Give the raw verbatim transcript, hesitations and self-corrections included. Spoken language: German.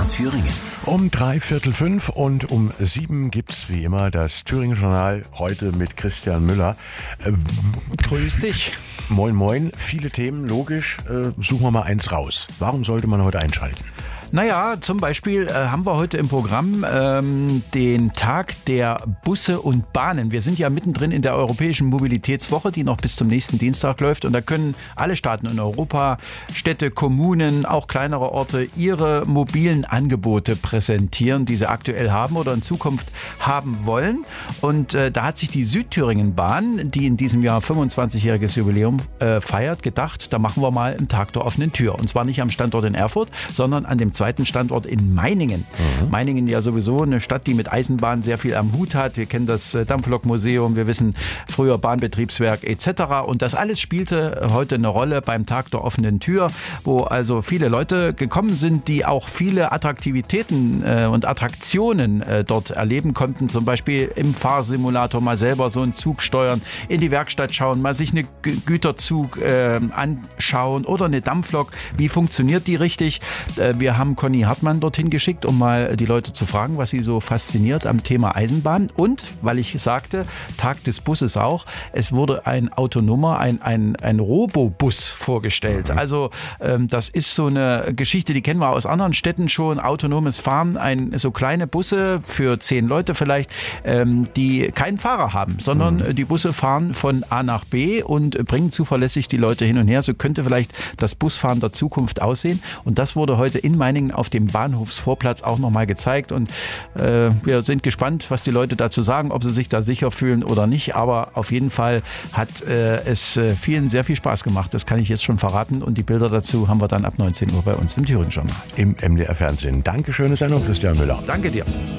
Thüringen. Um drei Viertel fünf und um sieben gibt's wie immer das Thüringen-Journal, heute mit Christian Müller. Äh, Grüß dich. Moin moin, viele Themen, logisch. Äh, suchen wir mal eins raus. Warum sollte man heute einschalten? Naja, zum Beispiel äh, haben wir heute im Programm ähm, den Tag der Busse und Bahnen. Wir sind ja mittendrin in der Europäischen Mobilitätswoche, die noch bis zum nächsten Dienstag läuft. Und da können alle Staaten in Europa, Städte, Kommunen, auch kleinere Orte ihre mobilen Angebote präsentieren, die sie aktuell haben oder in Zukunft haben wollen. Und äh, da hat sich die Südthüringen-Bahn, die in diesem Jahr fünfundzwanzigjähriges Jubiläum äh, feiert, gedacht, da machen wir mal einen Tag der offenen Tür. Und zwar nicht am Standort in Erfurt, sondern an dem zweiten Standort in Meiningen. Mhm. Meiningen ja sowieso eine Stadt, die mit Eisenbahn sehr viel am Hut hat. Wir kennen das Dampflokmuseum, wir wissen früher Bahnbetriebswerk et cetera. Und das alles spielte heute eine Rolle beim Tag der offenen Tür, wo also viele Leute gekommen sind, die auch viele Attraktivitäten äh, und Attraktionen äh, dort erleben konnten. Zum Beispiel im Fahrsimulator mal selber so einen Zug steuern, in die Werkstatt schauen, mal sich einen G- Güterzug äh, anschauen oder eine Dampflok. Wie funktioniert die richtig? Äh, wir haben Conny Hartmann dorthin geschickt, um mal die Leute zu fragen, was sie so fasziniert am Thema Eisenbahn. Und, weil ich sagte, Tag des Busses auch, es wurde ein autonomer, ein, ein, ein Robobus vorgestellt. Also ähm, das ist so eine Geschichte, die kennen wir aus anderen Städten schon. Autonomes Fahren, ein, so kleine Busse für zehn Leute vielleicht, ähm, die keinen Fahrer haben, sondern mhm. die Busse fahren von A nach B und bringen zuverlässig die Leute hin und her. So könnte vielleicht das Busfahren der Zukunft aussehen. Und das wurde heute in Meiningen auf dem Bahnhofsvorplatz auch nochmal gezeigt. Und äh, wir sind gespannt, was die Leute dazu sagen, ob sie sich da sicher fühlen oder nicht. Aber auf jeden Fall hat äh, es äh, vielen sehr viel Spaß gemacht. Das kann ich jetzt schon verraten. Und die Bilder dazu haben wir dann ab neunzehn Uhr bei uns im Thüringen-Journal. Im M D R-Fernsehen. Dankeschön, ist ja noch Christian Müller. Danke dir.